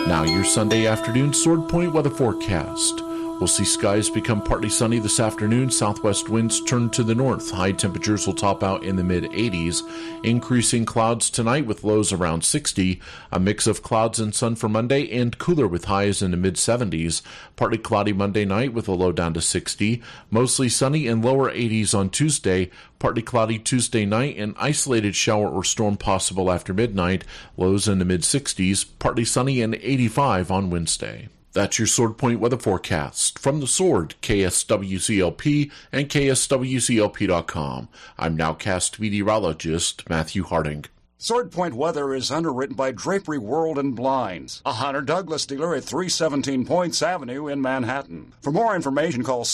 Now your Sunday afternoon Sword Point weather forecast. We'll see skies become partly sunny this afternoon. Southwest winds turn to the north. High temperatures will top out in the mid-80s. Increasing clouds tonight with lows around 60. A mix of clouds and sun for Monday and cooler with highs in the mid-70s. Partly cloudy Monday night with a low down to 60. Mostly sunny and lower 80s on Tuesday. Partly cloudy Tuesday night, an isolated shower or storm possible after midnight. Lows in the mid-60s. Partly sunny and 85 on Wednesday. That's your Sword Point weather forecast. From the Sword, KSWCLP and KSWCLP.com. I'm nowcast meteorologist Matthew Harding. Sword Point weather is underwritten by Drapery World and Blinds, a Hunter Douglas dealer at 317 Points Avenue in Manhattan. For more information, call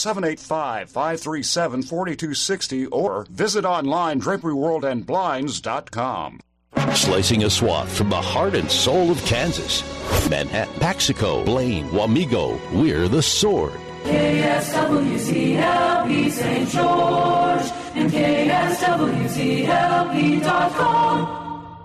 785-537-4260 or visit online draperyworldandblinds.com. Slicing a swath from the heart and soul of Kansas. Manhattan, Paxico, Blaine, Wamego, we're the Sword. KSWCLP St. George and KSWCLP.com.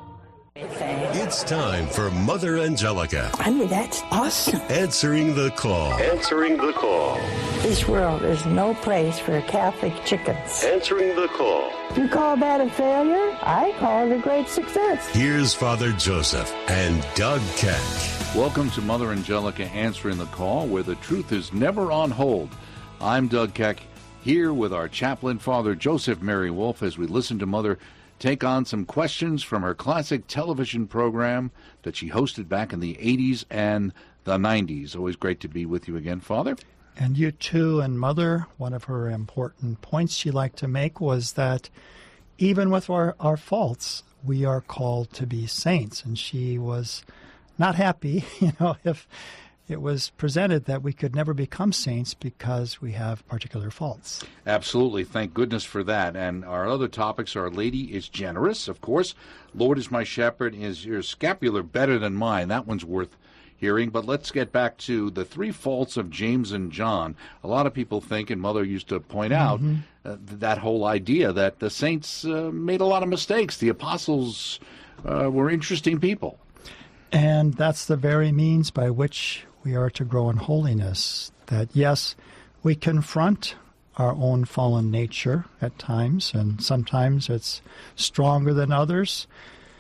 It's time for Mother Angelica. I mean, that's awesome. Answering the call. Answering the call. This world is no place for Catholic chickens. Answering the call. You call that a failure? I call it a great success. Here's Father Joseph and Doug Keck. Welcome to Mother Angelica Answering the Call, where the truth is never on hold. I'm Doug Keck, here with our chaplain, Father Joseph Mary Wolf, as we listen to Mother take on some questions from her classic television program that she hosted back in the 80s and the 90s. Always great to be with you again, Father. And you too. And Mother, one of her important points she liked to make was that even with our faults, we are called to be saints. And she was not happy, if it was presented that we could never become saints because we have particular faults. Absolutely. Thank goodness for that. And our other topics are Lady is Generous, of course. Lord is my shepherd. Is your scapular better than mine? That one's worth hearing. But let's get back to the three faults of James and John. A lot of people think, and Mother used to point out, that whole idea that the saints made a lot of mistakes. The apostles were interesting people. And that's the very means by which we are to grow in holiness, that yes, we confront our own fallen nature at times, and sometimes it's stronger than others,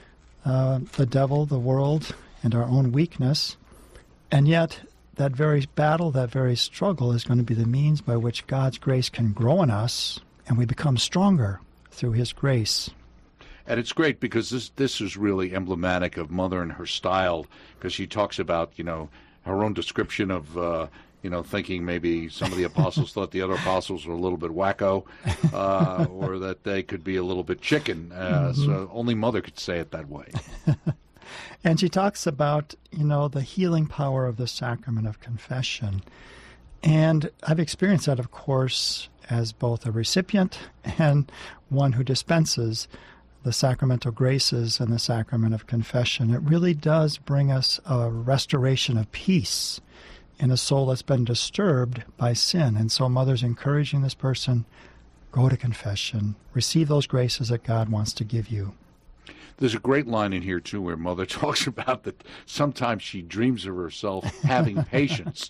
the devil, the world, and our own weakness, and yet that very battle, that very struggle is going to be the means by which God's grace can grow in us, and we become stronger through His grace. And it's great because this is really emblematic of Mother and her style, because she talks about, her own description of, thinking maybe some of the apostles thought the other apostles were a little bit wacko, or that they could be a little bit chicken. So only Mother could say it that way. And she talks about, the healing power of the sacrament of confession. And I've experienced that, of course, as both a recipient and one who dispenses the sacramental graces and the sacrament of confession. It really does bring us a restoration of peace in a soul that's been disturbed by sin. And so Mother's encouraging this person, go to confession, receive those graces that God wants to give you. There's a great line in here, too, where Mother talks about that sometimes she dreams of herself having patience.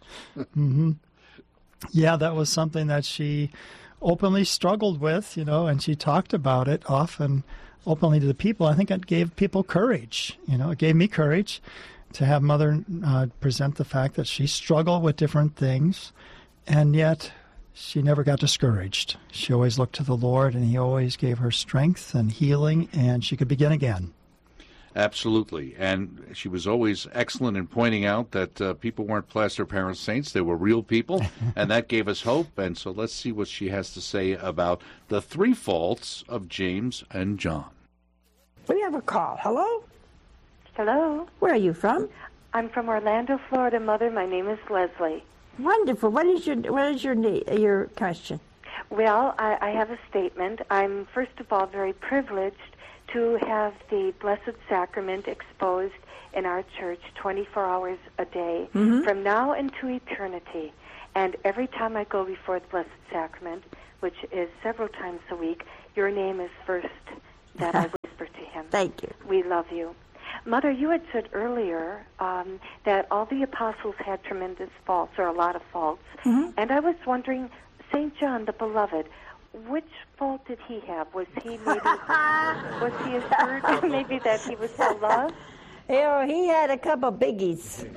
Yeah, that was something that she openly struggled with, and she talked about it often openly to the people. I think it gave people courage. It gave me courage to have Mother present the fact that she struggled with different things, and yet she never got discouraged. She always looked to the Lord, and He always gave her strength and healing, and she could begin again. Absolutely. And she was always excellent in pointing out that people weren't plaster Paris saints. They were real people, and that gave us hope. And so let's see what she has to say about the three faults of James and John. We have a call. Hello? Hello. Where are you from? I'm from Orlando, Florida, Mother. My name is Leslie. Wonderful. What is your question? Well, I have a statement. I'm, first of all, very privileged to have the Blessed Sacrament exposed in our church 24 hours a day from now into eternity. And every time I go before the Blessed Sacrament, which is several times a week, your name is first that I whisper to Him. Thank you. We love you. Mother, you had said earlier that all the apostles had tremendous faults, or a lot of faults. Mm-hmm. And I was wondering, St. John the Beloved, which fault did he have? Was he assured maybe that he was so loved? He had a couple biggies.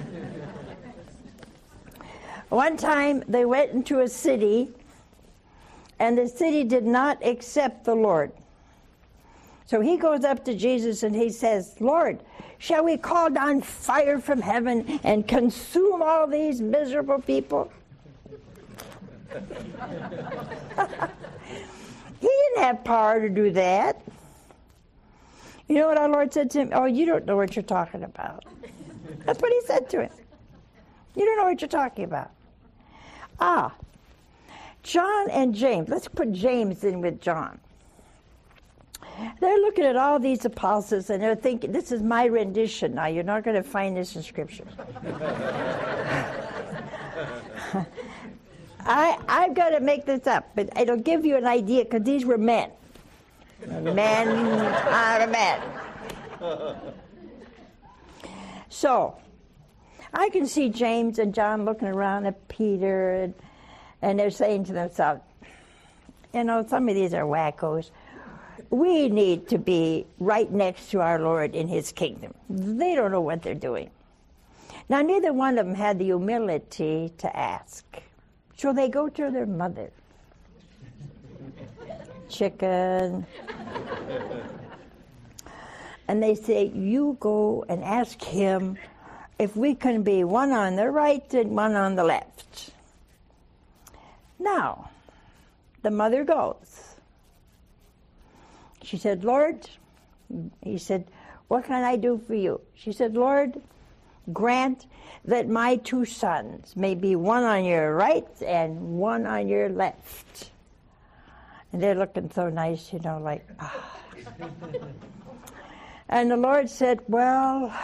One time they went into a city, and the city did not accept the Lord. So he goes up to Jesus and he says, Lord, shall we call down fire from heaven and consume all these miserable people? He didn't have power to do that. You know what our Lord said to him? Oh, you don't know what you're talking about. That's what he said to him. You don't know what you're talking about. John and James. Let's put James in with John. They're looking at all these apostles and they're thinking, this is my rendition. Now, you're not going to find this in Scripture. I've got to make this up, but it'll give you an idea, because these were men. Men are men. So, I can see James and John looking around at Peter, and they're saying to themselves, some of these are wackos. We need to be right next to our Lord in his kingdom. They don't know what they're doing. Now, neither one of them had the humility to ask. So they go to their mother. Chicken. And they say, you go and ask him if we can be one on the right and one on the left. Now, the mother goes. She said, Lord, he said, what can I do for you? She said, Lord, grant that my 2 sons may be one on your right and one on your left. And they're looking so nice, like, And the Lord said, well,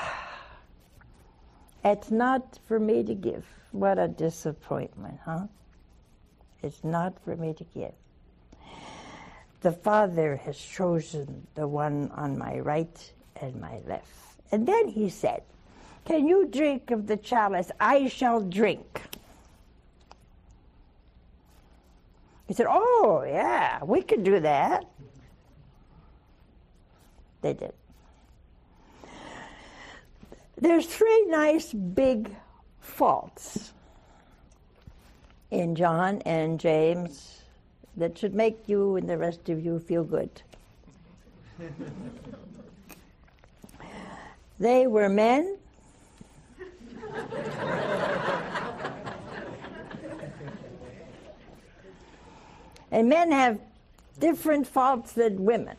it's not for me to give. What a disappointment, huh? It's not for me to give. The Father has chosen the one on my right and my left. And then he said, can you drink of the chalice I shall drink? He said, oh, yeah, we could do that. They did. There's 3 nice big faults in John and James that should make you and the rest of you feel good. They were men. And men have different faults than women.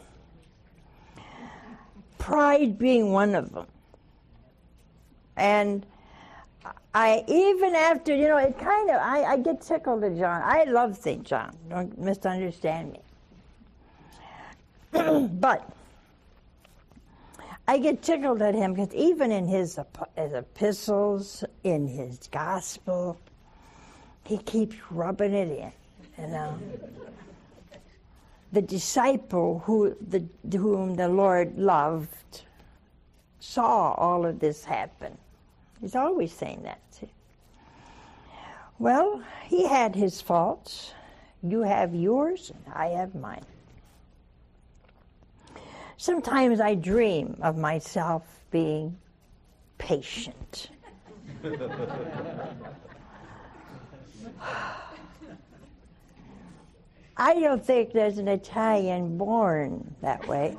Pride being one of them. And even after, I get tickled at John. I love St. John. Don't misunderstand me. But I get tickled at him because even in his epistles, in his gospel, he keeps rubbing it in. The disciple whom the Lord loved saw all of this happen. He's always saying that. See? Well, he had his faults. You have yours, and I have mine. Sometimes I dream of myself being patient. I don't think there's an Italian born that way.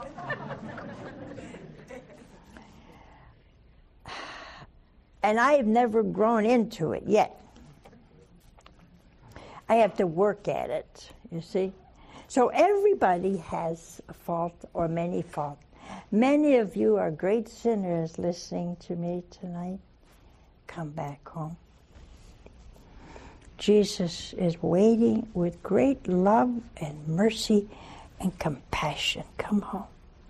And I've never grown into it yet. I have to work at it, you see. So everybody has a fault or many faults. Many of you are great sinners listening to me tonight. Come back home. Jesus is waiting with great love and mercy and compassion. Come home.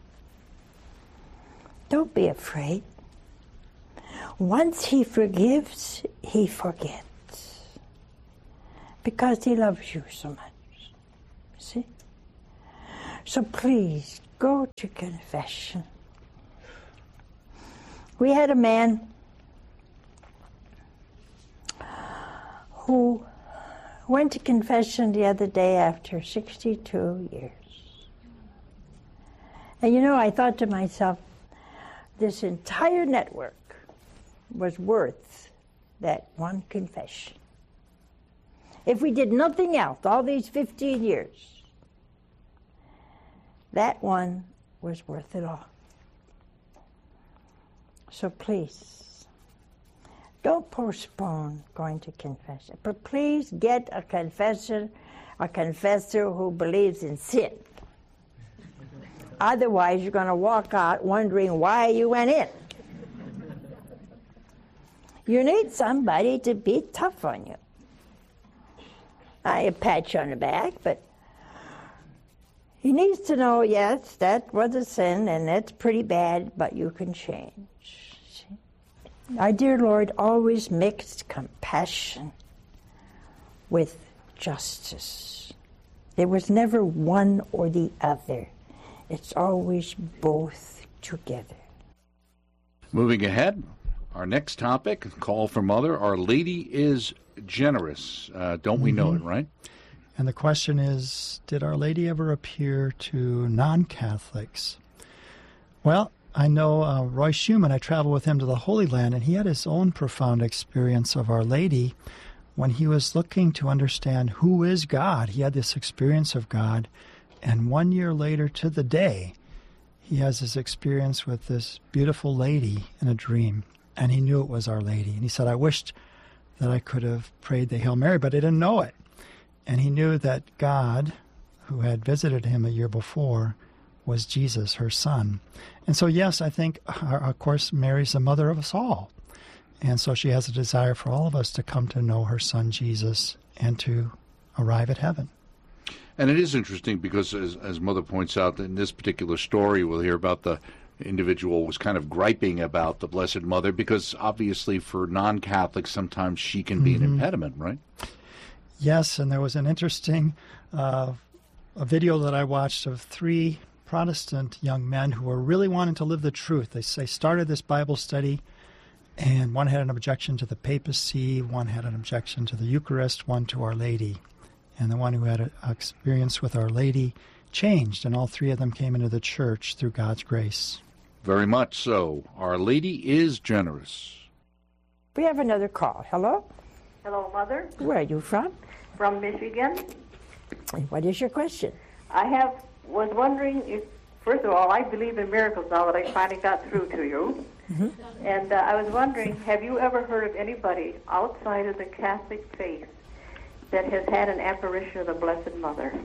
Don't be afraid. Once he forgives, he forgets. Because he loves you so much. See? So please, go to confession. We had a man who went to confession the other day after 62 years. And you know, I thought to myself, this entire network was worth that one confession. If we did nothing else, all these 15 years, that one was worth it all. So please, don't postpone going to confession, but please get a confessor who believes in sin. Otherwise, you're going to walk out wondering why you went in. You need somebody to be tough on you. I pat you on the back, but he needs to know, yes, that was a sin, and that's pretty bad, but you can change. See? Our dear Lord always mixed compassion with justice. There was never one or the other. It's always both together. Moving ahead, our next topic, Call for Mother. Our Lady is generous. Don't we know it, right? And the question is, did Our Lady ever appear to non-Catholics? Well, I know Roy Schumann, I traveled with him to the Holy Land, and he had his own profound experience of Our Lady when he was looking to understand who is God. He had this experience of God, and 1 year later to the day, he has this experience with this beautiful lady in a dream, and he knew it was Our Lady. And he said, I wished that I could have prayed the Hail Mary, but I didn't know it. And he knew that God, who had visited him a year before, was Jesus, her son. And so, yes, I think, of course, Mary's the mother of us all. And so she has a desire for all of us to come to know her son, Jesus, and to arrive at heaven. And it is interesting because, as Mother points out, in this particular story, we'll hear about the individual was kind of griping about the Blessed Mother because, obviously, for non-Catholics, sometimes she can be an impediment, right? Yes, and there was an interesting a video that I watched of 3 Protestant young men who were really wanting to live the truth. They started this Bible study, and one had an objection to the papacy, one had an objection to the Eucharist, one to Our Lady. And the one who had an experience with Our Lady changed, and all 3 of them came into the church through God's grace. Very much so. Our Lady is generous. We have another call. Hello? Hello, Mother. Where are you from? From Michigan. And what is your question? I was wondering if, first of all, I believe in miracles now that I finally got through to you. Mm-hmm. And I was wondering, have you ever heard of anybody outside of the Catholic faith that has had an apparition of the Blessed Mother?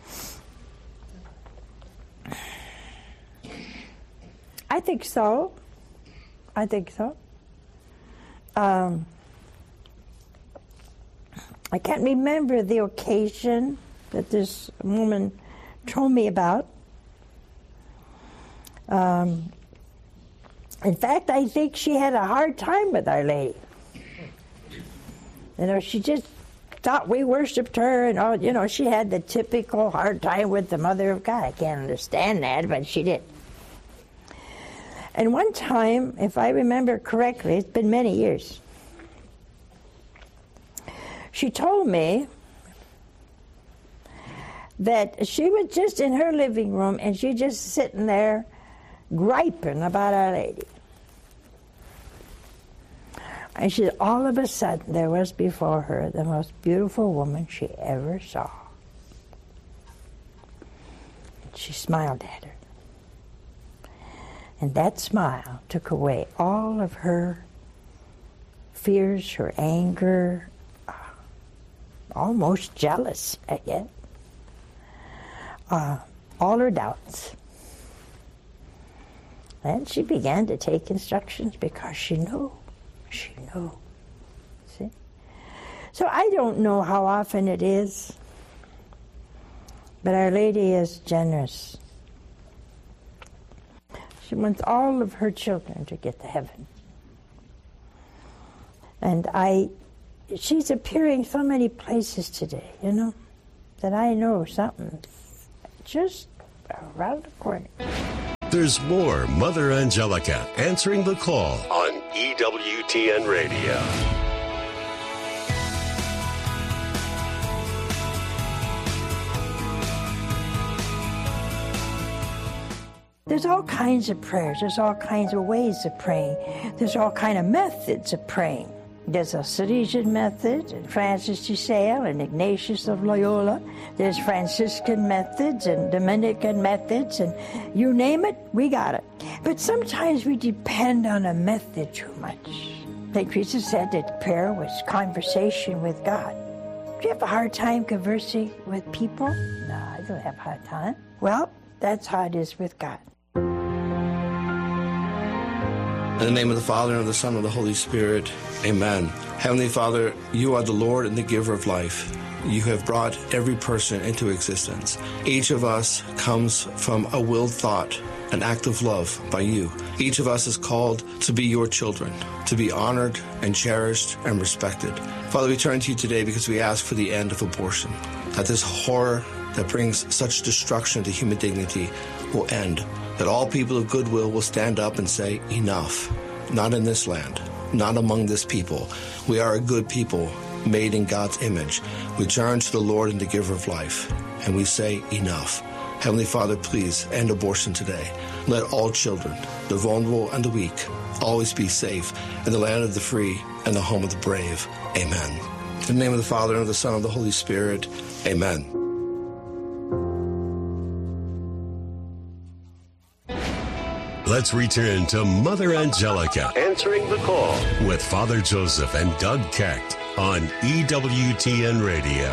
I think so. I can't remember the occasion that this woman told me about. In fact, I think she had a hard time with Our Lady. You know, she just thought we worshipped her, and all. You know, she had the typical hard time with the Mother of God. I can't understand that, but she did. And one time, if I remember correctly, it's been many years, she told me that she was just in her living room and she just sitting there griping about Our Lady. And she said, all of a sudden, there was before her the most beautiful woman she ever saw. And she smiled at her. And that smile took away all of her fears, her anger, almost jealous, I guess, all her doubts. And she began to take instructions because she knew. See? So I don't know how often it is, but Our Lady is generous. She wants all of her children to get to heaven. And she's appearing so many places today, you know, that I know something just around the corner. There's more Mother Angelica answering the call on EWTN Radio. There's all kinds of prayers. There's all kinds of ways of praying. There's all kinds of methods of praying. There's a Salesian method, and Francis de Sales, and Ignatius of Loyola. There's Franciscan methods and Dominican methods, and you name it, we got it. But sometimes we depend on a method too much. St. Teresa said that prayer was conversation with God. Do you have a hard time conversing with people? No, I don't have a hard time. Well, that's how it is with God. In the name of the Father, and of the Son, and of the Holy Spirit, amen. Heavenly Father, you are the Lord and the giver of life. You have brought every person into existence. Each of us comes from a willed thought, an act of love by you. Each of us is called to be your children, to be honored and cherished and respected. Father, we turn to you today because we ask for the end of abortion, that this horror that brings such destruction to human dignity will end, that all people of goodwill will stand up and say, enough. Not in this land, not among this people. We are a good people, made in God's image. We turn to the Lord and the giver of life, and we say, enough. Heavenly Father, please end abortion today. Let all children, the vulnerable and the weak, always be safe in the land of the free and the home of the brave. Amen. In the name of the Father, and of the Son, and of the Holy Spirit. Amen. Let's return to Mother Angelica answering the call with Father Joseph and Doug Keck on EWTN Radio.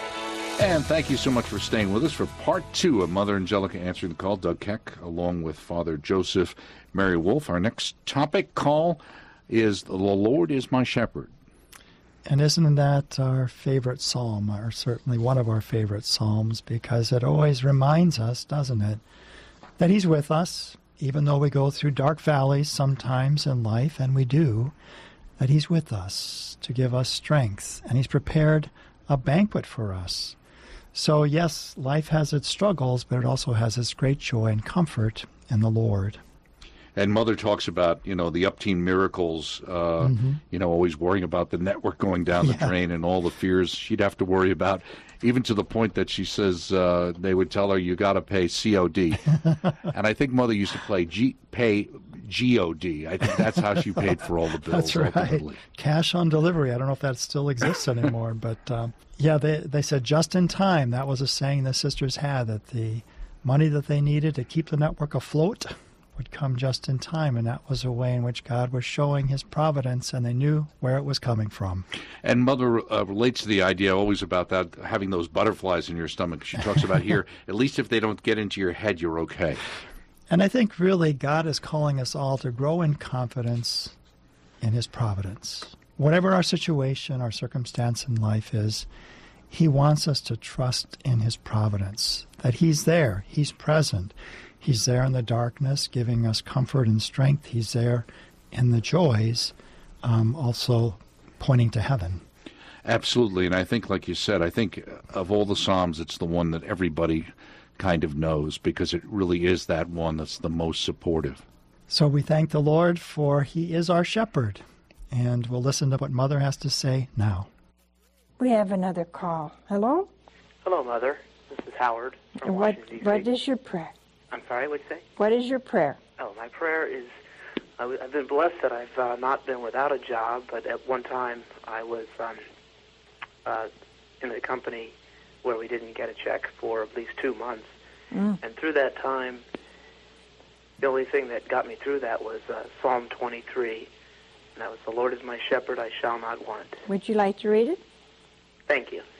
And thank you so much for staying with us for part 2 of Mother Angelica Answering the Call. Doug Keck, along with Father Joseph, Mary Wolf. Our next topic call is The Lord is My Shepherd. And isn't that our favorite psalm, or certainly one of our favorite psalms, because it always reminds us, doesn't it, that He's with us, even though we go through dark valleys sometimes in life, and we do, that He's with us to give us strength, and He's prepared a banquet for us. So yes, life has its struggles, but it also has its great joy and comfort in the Lord. And Mother talks about, the upteen miracles, always worrying about the network going down the drain and all the fears she'd have to worry about, even to the point that she says they would tell her, you got to pay COD. And I think Mother used to pay GOD. I think that's how she paid for all the bills. That's right. Ultimately. Cash on delivery. I don't know if that still exists anymore, but they said just in time. That was a saying the sisters had, that the money that they needed to keep the network afloat would come just in time, and that was a way in which God was showing His providence, and they knew where it was coming from. And Mother relates to the idea always about that, having those butterflies in your stomach. She talks about here, at least if they don't get into your head, you're okay. And I think really God is calling us all to grow in confidence in His providence. Whatever our situation, our circumstance in life is, He wants us to trust in His providence, that He's there, He's present. He's there in the darkness, giving us comfort and strength. He's there in the joys, also pointing to heaven. Absolutely. And I think, like you said, I think of all the Psalms, it's the one that everybody kind of knows, because it really is that one that's the most supportive. So we thank the Lord, for He is our shepherd. And we'll listen to what Mother has to say now. We have another call. Hello? Hello, Mother. This is Howard from Washington, D.C. What is your prayer? I'm sorry, what'd you say? What is your prayer? Oh, my prayer is, I've been blessed that I've not been without a job, but at one time I was in a company where we didn't get a check for at least 2 months. And through that time, the only thing that got me through that was Psalm 23, and that was, the Lord is my shepherd, I shall not want. Would you like to read it? Thank you.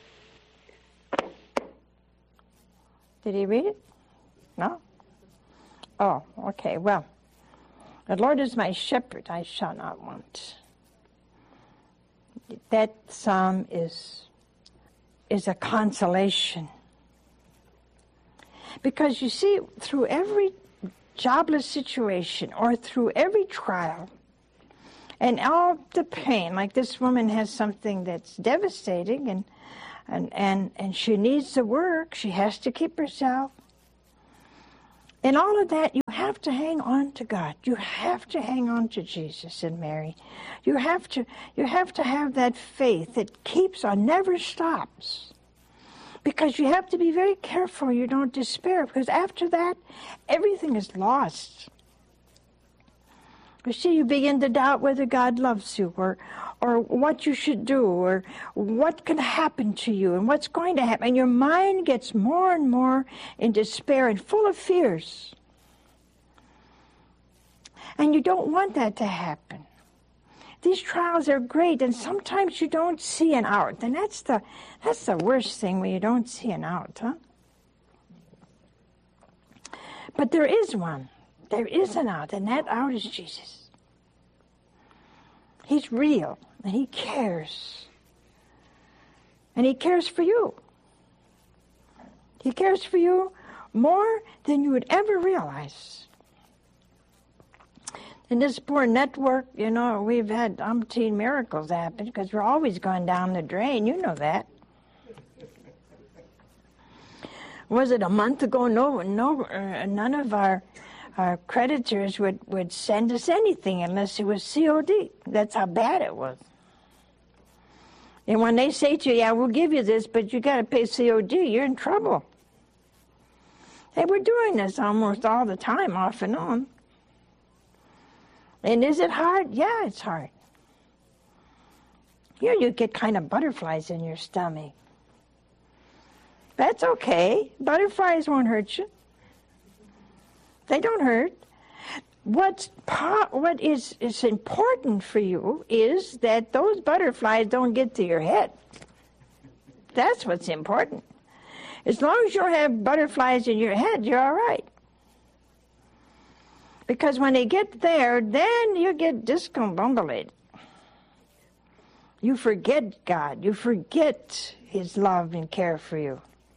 Did he read it? No? Oh, okay. Well, the Lord is my shepherd, I shall not want. That psalm is a consolation. Because you see, through every jobless situation or through every trial and all the pain, like this woman has something that's devastating and she needs to work, she has to keep herself. In all of that, you have to hang on to God. You have to hang on to Jesus and Mary. You have to have that faith that keeps on, never stops. Because you have to be very careful you don't despair, because after that, everything is lost. You see, you begin to doubt whether God loves you, or what you should do, or what can happen to you, and what's going to happen. And your mind gets more and more in despair and full of fears. And you don't want that to happen. These trials are great, and sometimes you don't see an out. And that's the worst thing, when you don't see an out, huh? But there is one. There is an out, and that out is Jesus. He's real, and he cares. And he cares for you. He cares for you more than you would ever realize. In this poor network, we've had umpteen miracles happen, because we're always going down the drain. You know that. Was it a month ago? None of our creditors would send us anything unless it was COD. That's how bad it was. And when they say to you, yeah, we'll give you this, but you got to pay COD, you're in trouble. Hey, we're doing this almost all the time, off and on. And is it hard? Yeah, it's hard. You get kind of butterflies in your stomach. That's okay. Butterflies won't hurt you. They don't hurt. What is important for you is that those butterflies don't get to your head. That's what's important. As long as you don't have butterflies in your head, you're all right. Because when they get there, then you get discombobulated. You forget God. You forget his love and care for you.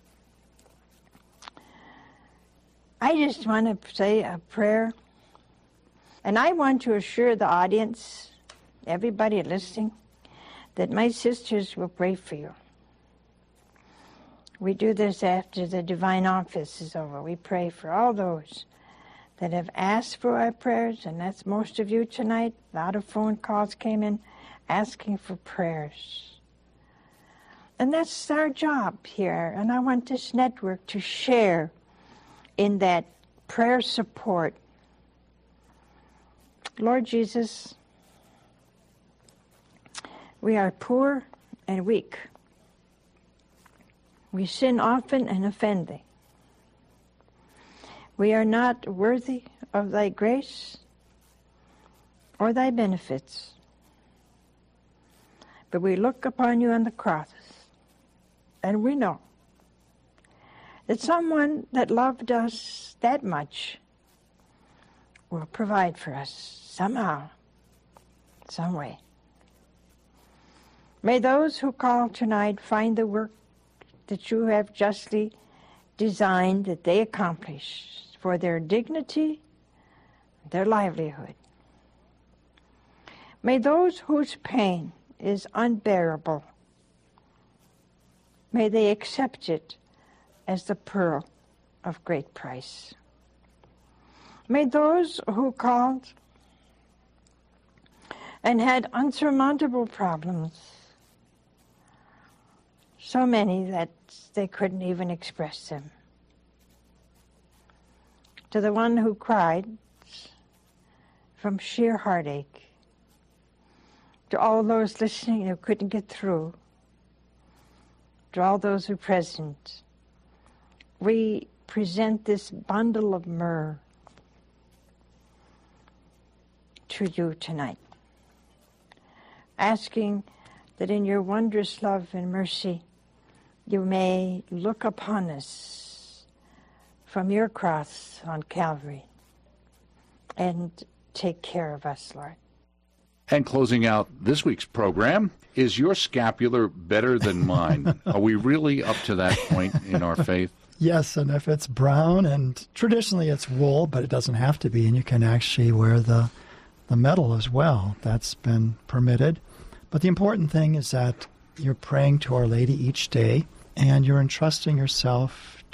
I just want to say a prayer. And I want to assure the audience, everybody listening, that my sisters will pray for you. We do this after the divine office is over. We pray for all those that have asked for our prayers, and that's most of you tonight. A lot of phone calls came in asking for prayers. And that's our job here, and I want this network to share in that prayer support. Lord Jesus, we are poor and weak. We sin often and offend thee. We are not worthy of thy grace or thy benefits. But we look upon you on the cross, and we know that someone that loved us that much will provide for us somehow, some way. May those who call tonight find the work that you have justly designed that they accomplish for their dignity, their livelihood. May those whose pain is unbearable, may they accept it as the pearl of great price. May those who called and had unsurmountable problems, so many that they couldn't even express them. To the one who cried from sheer heartache, to all those listening who couldn't get through, to all those who are present, we present this bundle of myrrh to you tonight, asking that in your wondrous love and mercy you may look upon us from your cross on Calvary and take care of us, Lord. And closing out this week's program, is your scapular better than mine? Are we really up to that point in our faith? Yes, and if it's brown, and traditionally it's wool, but it doesn't have to be, and you can actually wear the metal as well. That's been permitted. But the important thing is that you're praying to Our Lady each day, and you're entrusting yourself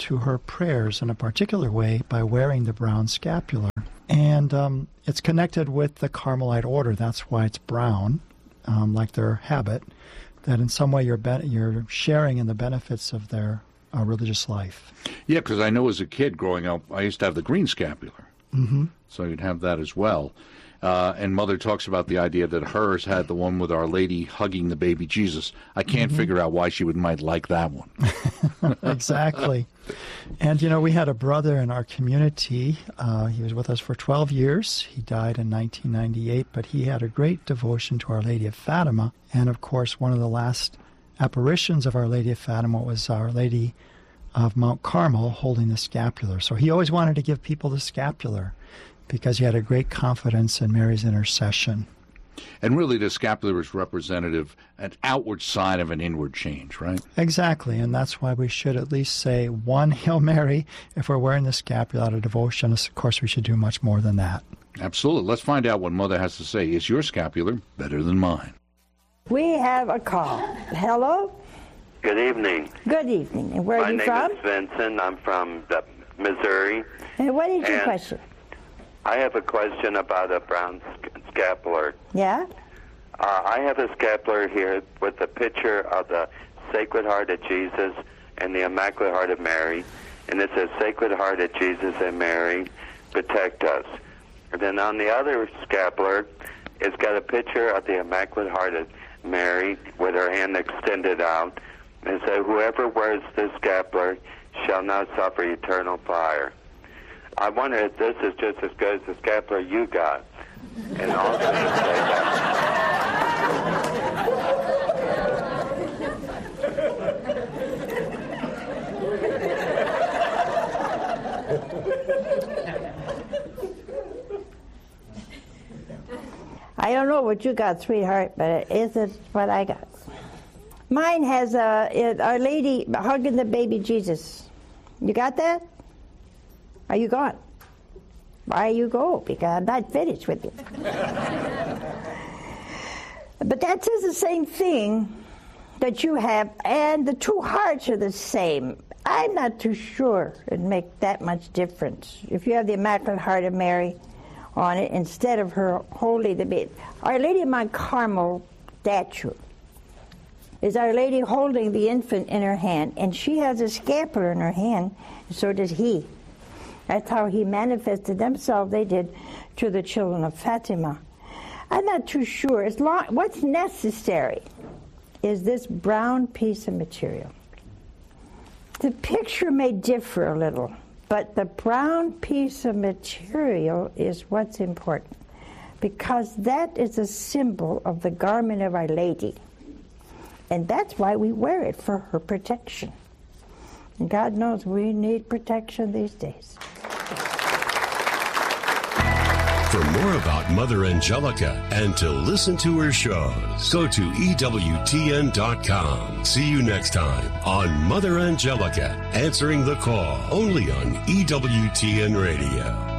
to her prayers in a particular way by wearing the brown scapular. And it's connected with the Carmelite order. That's why it's brown, like their habit, that in some way you're sharing in the benefits of their religious life. Yeah, because I know as a kid growing up, I used to have the green scapular. Mm-hmm. So you'd have that as well. And Mother talks about the idea that hers had the one with Our Lady hugging the baby Jesus. I can't figure out why she might like that one. Exactly. And, we had a brother in our community. He was with us for 12 years. He died in 1998, but he had a great devotion to Our Lady of Fatima. And, of course, one of the last apparitions of Our Lady of Fatima was Our Lady of Mount Carmel holding the scapular. So he always wanted to give people the scapular because he had a great confidence in Mary's intercession. And really the scapular is representative, an outward sign of an inward change, right? Exactly, and that's why we should at least say one Hail Mary if we're wearing the scapular out of devotion. Of course, we should do much more than that. Absolutely. Let's find out what Mother has to say. Is your scapular better than mine? We have a call. Hello? Good evening. Good evening. And where are you from? My name is Vincent. I'm from Missouri. And what is your question? I have a question about a brown scapular. Yeah? I have a scapular here with a picture of the Sacred Heart of Jesus and the Immaculate Heart of Mary. And it says, Sacred Heart of Jesus and Mary, protect us. And then on the other scapular, it's got a picture of the Immaculate Heart of Mary with her hand extended out. And it says, whoever wears this scapular shall not suffer eternal fire. I wonder if this is just as good as the scapular you got. And also to say I don't know what you got, sweetheart, but it isn't what I got. Mine has Our Lady hugging the baby Jesus. You got that? Are you gone? Why you go? Because I'm not finished with you. But that says the same thing that you have, and the two hearts are the same. I'm not too sure it'd make that much difference. If you have the Immaculate Heart of Mary on it instead of her holding the baby. Our Lady of Mount Carmel statue is Our Lady holding the infant in her hand, and she has a scapular in her hand, and so does he. That's how he manifested themselves, they did, to the children of Fatima. I'm not too sure. What's necessary is this brown piece of material. The picture may differ a little, but the brown piece of material is what's important, because that is a symbol of the garment of Our Lady. And that's why we wear it, for her protection. And God knows we need protection these days. For more about Mother Angelica and to listen to her shows, go to EWTN.com. See you next time on Mother Angelica, Answering the Call, only on EWTN Radio.